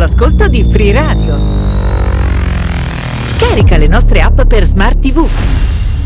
l'ascolto di Free Radio. Scarica le nostre app per Smart TV.